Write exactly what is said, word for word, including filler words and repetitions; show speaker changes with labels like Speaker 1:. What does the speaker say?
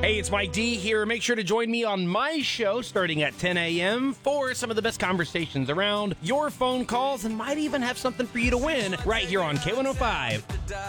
Speaker 1: Hey, it's Mike D here. Make sure to join me on my show starting at ten a.m. for some of the best conversations around, your phone calls, and might even have something for you to win right here on K one oh five.